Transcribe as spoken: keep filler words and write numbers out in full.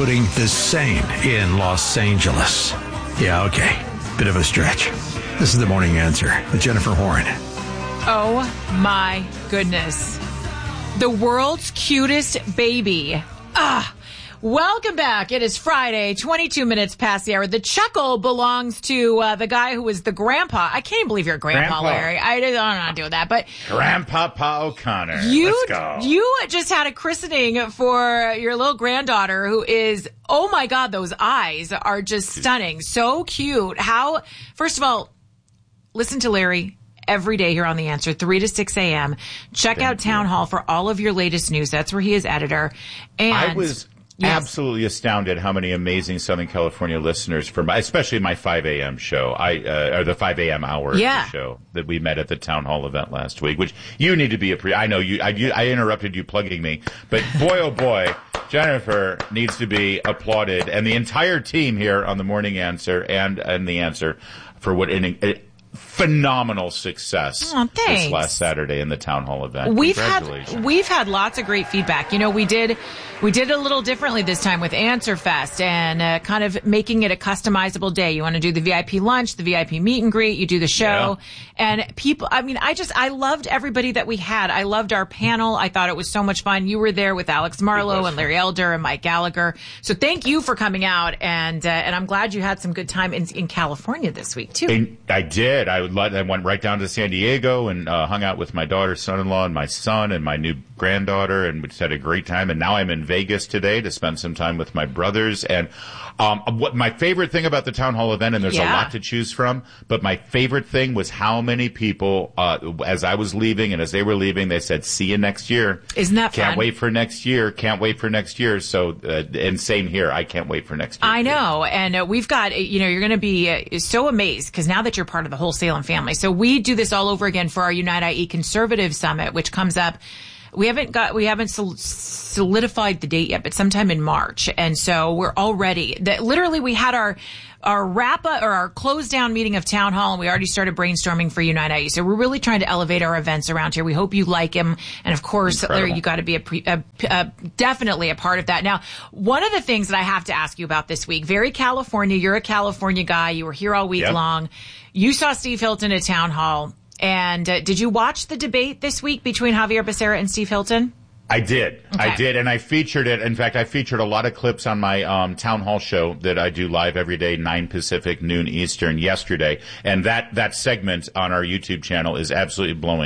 putting the sane in Los Angeles. Yeah, okay. Bit of a stretch. This is The Morning Answer with Jennifer Horn. Oh, my goodness. The world's cutest baby. Ah, welcome back. It is Friday, twenty-two minutes past the hour. The chuckle belongs to uh, the guy who was the grandpa. I can't even believe you're a grandpa, Grandpa. Larry. I don't know to do with that, but Grandpapa O'Connor. you, Let's go. you just had a christening for your little granddaughter who is, oh my God, those eyes are just stunning. So cute. How, first of all, listen to Larry every day here on The Answer, three to six a.m. Check Thank out Town you. Hall for all of your latest news. That's where he is editor. And I was yes. absolutely astounded how many amazing Southern California listeners for my, especially my five a.m. show, I uh, or the five a.m. hour Yeah. of the show that we met at the Town Hall event last week, which you need to be a pre- I know you I, you, I interrupted you plugging me, but boy, oh boy, Jennifer needs to be applauded, and the entire team here on The Morning Answer and, and The Answer for what an, a phenomenal success Oh, thanks. this last Saturday in the Town Hall event. We've Congratulations. had we've had lots of great feedback. You know, we did we did it a little differently this time with Answer Fest and uh, kind of making it a customizable day. You want to do the V I P lunch, the V I P meet and greet, you do the show, and people. I mean, I just I loved everybody that we had. I loved our panel. I thought it was so much fun. You were there with Alex Marlowe and Larry Elder and Mike Gallagher. So thank you for coming out, and uh, and I'm glad you had some good time in, in California this week too. And I did. I would. let- I went right down to San Diego and uh, hung out with my daughter, son-in-law, and my son, and my new granddaughter, and we just had a great time. And now I'm in Vegas today to spend some time with my brothers. And um, what my favorite thing about the Town Hall event, and there's Yeah. a lot to choose from, but my favorite thing was how many people, uh, as I was leaving and as they were leaving, they said, "See you next year." Isn't that Can't fun? wait for next year. Can't wait for next year. So, uh, and same here. I can't wait for next year. I know. And uh, we've got, uh, you know, you're going to be uh, so amazed because now that you're part of the whole Salem family. So we do this all over again for our Unite I E Conservative Summit, which comes up. We haven't got, we haven't sol- solidified the date yet, but sometime in March. And so we're all ready. That literally we had our, our wrap up or our close down meeting of Town Hall, and we already started brainstorming for Unite I E. So we're really trying to elevate our events around here. We hope you like them. And of course, Incredible. Larry, you got to be a, pre, a, a definitely a part of that. Now, one of the things that I have to ask you about this week, very California, you're a California guy. You were here all week Yep. long. You saw Steve Hilton at Town Hall. And uh, did you watch the debate this week between Javier Becerra and Steve Hilton? I did. Okay. I did. And I featured it. In fact, I featured a lot of clips on my um, Town Hall show that I do live every day, nine Pacific, noon Eastern yesterday. And that, that segment on our YouTube channel is absolutely blowing